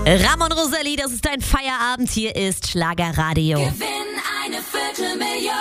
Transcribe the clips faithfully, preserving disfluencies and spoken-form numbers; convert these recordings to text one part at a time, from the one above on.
Ramon Roselli, das ist dein Feierabend. Hier ist Schlagerradio. Gewinn eine Viertelmillion.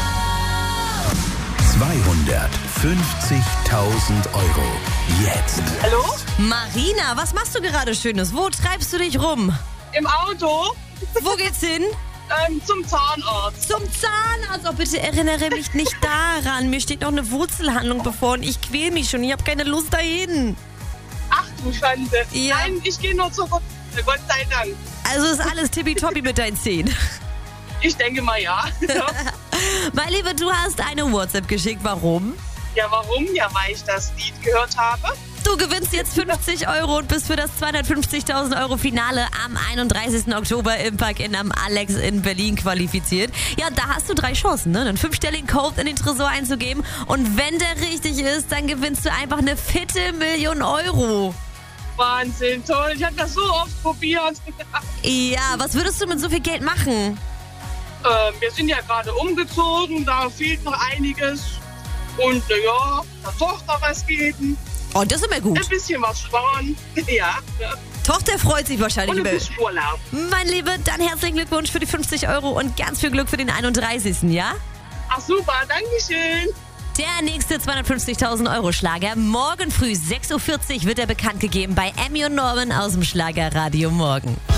zweihundertfünfzigtausend Euro. Jetzt. Hallo? Marina, was machst du gerade Schönes? Wo treibst du dich rum? Im Auto Wo geht's hin? ähm, zum Zahnarzt. Zum Zahnarzt. Oh, bitte erinnere mich nicht daran. Mir steht noch eine Wurzelhandlung bevor und ich quäl mich schon. Ich habe keine Lust dahin. Ach du Schande. Ja. Nein, ich gehe nur zur Wurzel, Gott sei Dank. Also ist alles tippitoppi mit deinen Zähnen. Ich denke mal ja. Mein Lieber, du hast eine WhatsApp geschickt. Warum? Ja, warum? Ja, weil ich das Lied gehört habe. Du gewinnst jetzt fünfzig Euro und bist für das zweihundertfünfzigtausend Euro Finale am einunddreißigsten Oktober im Park-In am Alex in Berlin qualifiziert. Ja, da hast du drei Chancen, ne? einen fünfstelligen Code in den Tresor einzugeben. Und wenn der richtig ist, dann gewinnst du einfach eine Viertelmillion Euro. Wahnsinn, toll. Ich habe das so oft probiert. Ja, was würdest du mit so viel Geld machen? ähm, wir sind ja gerade umgezogen, da fehlt noch einiges. Und äh, ja, der Tochter was geben. Oh, das ist immer gut. Ein bisschen was sparen. Ja. Tochter freut sich wahrscheinlich Und ein über. bisschen Urlaub. Mein Lieber, dann herzlichen Glückwunsch für die fünfzig Euro und ganz viel Glück für den einunddreißigsten Ja? Ach super, Dankeschön. Der nächste zweihundertfünfzigtausend Euro Schlager. Morgen früh sechs Uhr vierzig wird er bekannt gegeben bei Emmy und Norman aus dem Schlagerradio Morgen.